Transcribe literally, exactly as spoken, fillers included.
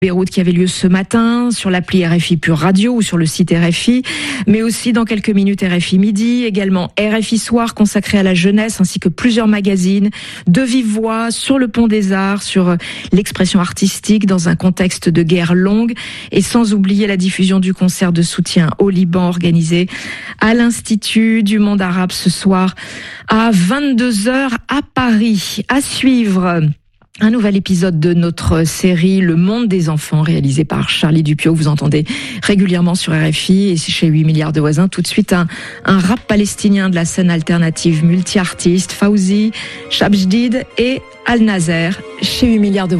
Beyrouth qui avait lieu ce matin sur l'appli R F I Pure Radio ou sur le site R F I, mais aussi dans quelques minutes R F I Midi, également R F I Soir consacré à la jeunesse ainsi que plusieurs magazines de vive voix sur le pont des Arts, sur l'expression artistique dans un contexte de guerre longue et sans oublier la diffusion du concert de soutien au Liban organisé à l'Institut du monde arabe ce soir à vingt-deux heures à Paris. À suivre un nouvel épisode de notre série Le Monde des enfants, réalisé par Charlie Dupieux. Vous entendez régulièrement sur R F I et chez huit milliards de voisins. Tout de suite, un, un rap palestinien de la scène alternative multi-artiste, Fawzi, Shabjdid et Al Nazer, chez huit milliards de voisins.